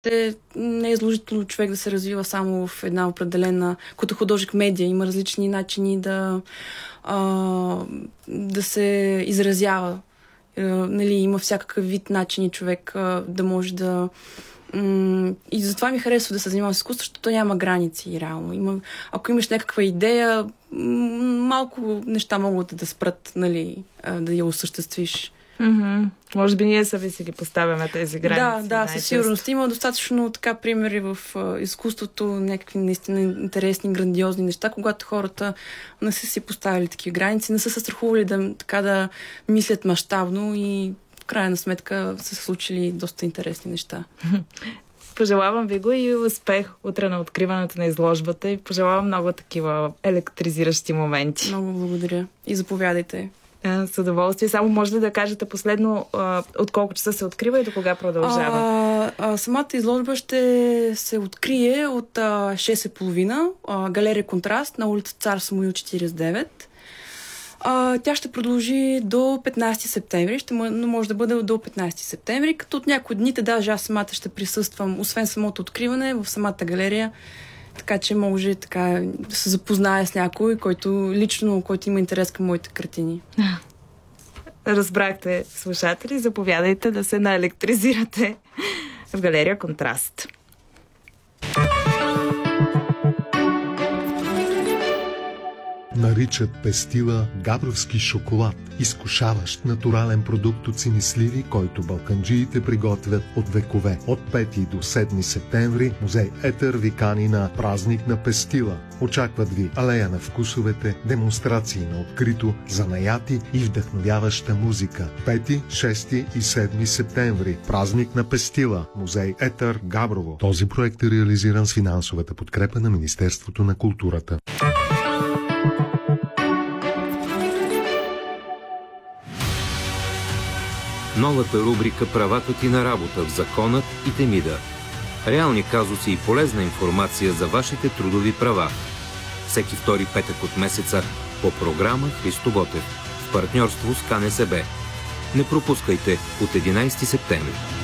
Не е изложително човек да се развива само в една определена, като художник медия. Има различни начини да се изразява. Нали, има всякакъв вид начини човек да може да... И затова ми харесва да се занимавам с изкуство, защото няма граници реално. Ако имаш някаква идея, малко неща могат да спрат, нали, да я осъществиш. Може би ние сами си ги поставяме тези граници. Да, със сигурност. Има достатъчно така примери в изкуството, някакви наистина интересни, грандиозни неща, когато хората не са си поставили такива граници, не са се страхували да мислят мащабно и в крайна сметка са се случили доста интересни неща. Пожелавам ви го и успех утре на откриването на изложбата и пожелавам много такива електризиращи моменти. Много благодаря и заповядайте. С удоволствие. Само може ли да кажете последно от колко часа се открива и до кога продължава? Самата изложба ще се открие от 6:30. Галерия Контраст на улица Цар Самуил 49. Тя ще продължи до 15 септември. Може да бъде до 15 септември, като от някои дните даже аз самата ще присъствам, освен самото откриване, в самата галерия. Така че може така да се запозная с някой, който има интерес към моите картини. Разбрахте, слушатели, заповядайте да се наелектризирате в галерия Контраст. Наричат пестила габровски шоколад, изкушаващ натурален продукт от синисливи, който балканджиите приготвят от векове. От 5 до 7 септември музей Етер ви кани на празник на пестила. Очакват ви алея на вкусовете, демонстрации на открито, занаяти и вдъхновяваща музика. 5, 6 и 7 септември. Празник на пестила. Музей Етер, Габрово. Този проект е реализиран с финансовата подкрепа на Министерството на културата. Новата рубрика "Правата ти на работа" в Законът и Темида. Реални казуси и полезна информация за вашите трудови права. Всеки втори петък от месеца по програма Христо Ботев в партньорство с КНСБ. Не пропускайте от 11 септември.